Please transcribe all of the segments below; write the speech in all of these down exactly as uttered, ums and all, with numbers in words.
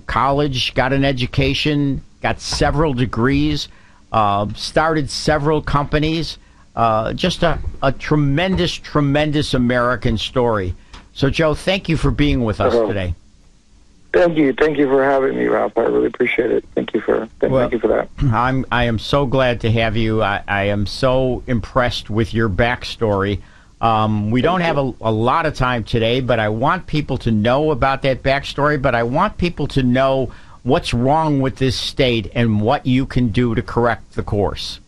college, got an education, got several degrees, uh, started several companies. Uh, just a, a tremendous, tremendous American story. So, Joe, thank you for being with us uh-huh. today. Thank you. Thank you for having me, Ralph. I really appreciate it. Thank you for thank, well, thank you for that. I'm I am so glad to have you. I, I am so impressed with your backstory. Um, we don't have a, a lot of time today, but I want people to know about that backstory, but I want people to know what's wrong with this state and what you can do to correct the course.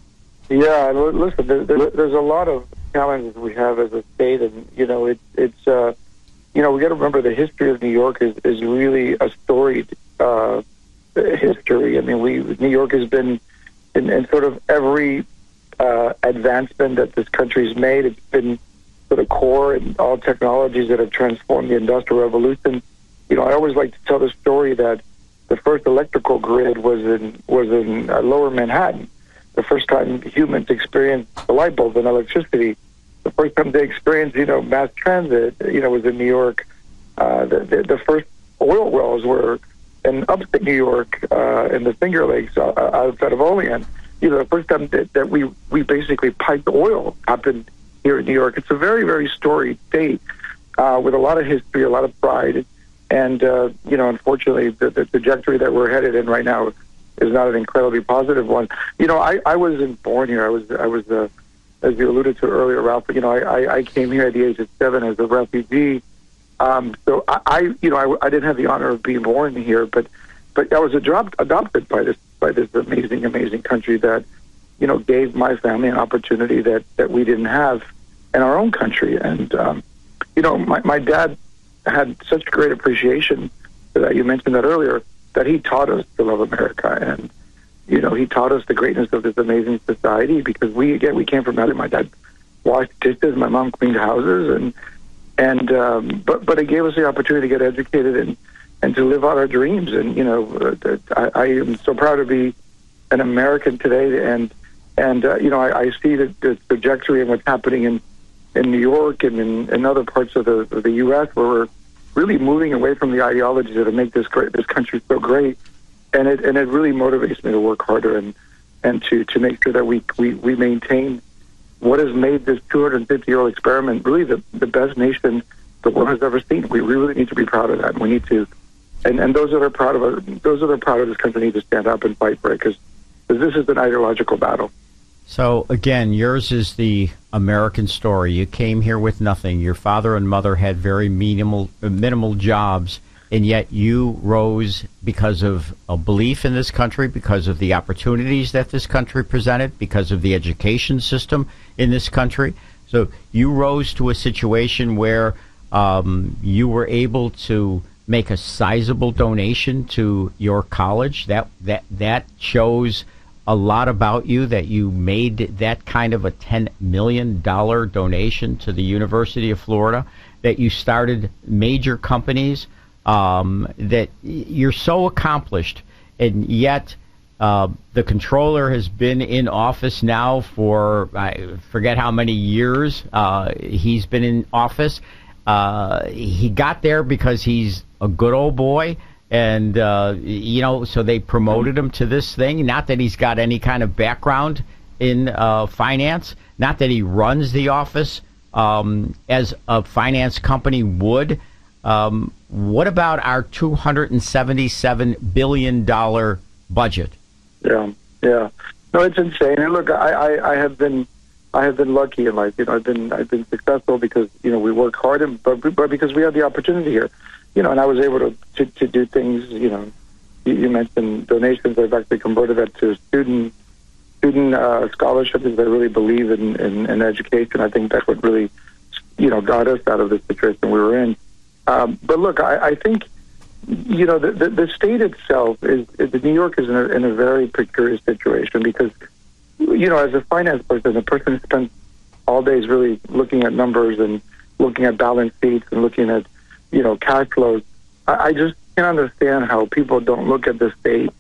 Yeah, listen, there, there, there's a lot of challenges we have as a state, and, you know, it, it's, uh, you know, we got to remember the history of New York is, is really a storied uh, history. I mean, we New York has been in, in sort of every uh, advancement that this country's made. It's been sort of core in all technologies that have transformed the Industrial Revolution. You know, I always like to tell the story that the first electrical grid was in was in uh, Lower Manhattan. The first time humans experienced the light bulb and electricity. The first time they experienced, you know, mass transit, you know, was in New York. Uh, the, the, the first oil wells were in upstate New York, uh, in the Finger Lakes, uh, outside of Olean. You know, the first time that, that we, we basically piped oil happened here in New York. It's a very, very storied state uh, with a lot of history, a lot of pride. And, uh, you know, unfortunately, the, the trajectory that we're headed in right now is not an incredibly positive one. You know, I, I wasn't born here. I was, I was, uh, as you alluded to earlier, Ralph. You know, I, I, I came here at the age of seven as a refugee. Um, so I, I, you know, I, I didn't have the honor of being born here, but, but I was adopted adopted by this, by this amazing, amazing country that, you know, gave my family an opportunity that, that we didn't have in our own country. And, um, you know, my, my dad had such great appreciation for that. You mentioned that earlier, that he taught us to love America. And, you know, he taught us the greatness of this amazing society because we, again, we came from that. My dad washed dishes, my mom cleaned houses, and, and, um, but, but it gave us the opportunity to get educated and, and to live out our dreams. And, you know, uh, I, I am so proud to be an American today. And, and, uh, you know, I, I see the, the trajectory and what's happening in, in New York and in, in other parts of the, of the U S where we're really moving away from the ideologies that make this great, this country so great. And it, and it really motivates me to work harder and, and to, to make sure that we, we, we maintain what has made this two hundred fifty year old experiment really the, the best nation the world has ever seen. We really need to be proud of that. And we need to, and, and those that are proud of it, those that are proud of this country need to stand up and fight for it because this is an ideological battle. So, again, yours is the American story. You came here with nothing. Your father and mother had very minimal, minimal jobs, and yet you rose because of a belief in this country, because of the opportunities that this country presented, because of the education system in this country. So you rose to a situation where um, you were able to make a sizable donation to your college. That that that shows a lot about you, that you made that kind of a ten million dollars donation to the University of Florida, that you started major companies, um, that you're so accomplished, and yet uh, the controller has been in office now for, I forget how many years uh, he's been in office. Uh, he got there because he's a good old boy. And, uh, you know, so they promoted him to this thing. Not that he's got any kind of background in uh, finance. Not that he runs the office um, as a finance company would. Um, what about our two hundred seventy-seven billion dollars budget? Yeah, yeah. No, it's insane. And look, I, I, I have been, I have been lucky in life. You know, I've been, I've been successful because you know we work hard, and but, but because we have the opportunity here. You know, and I was able to, to, to do things, you know, you, you mentioned donations. I've actually converted that to student student uh, scholarships because I really believe in, in, in education. I think that's what really, you know, got us out of the situation we were in. Um, but look, I, I think, you know, the, the, the state itself is, is New York is in a, in a very precarious situation because, you know, as a finance person, a person spends all days really looking at numbers and looking at balance sheets and looking at, you know, cash flows. I, I just can't understand how people don't look at the state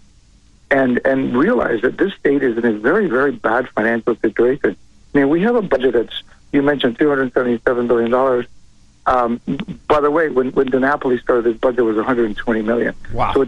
and and realize that this state is in a very, very bad financial situation. I mean, we have a budget that's, you mentioned two hundred seventy-seven billion dollars. Um, by the way, when, when DiNapoli started, this budget was one hundred twenty million dollars. Wow. So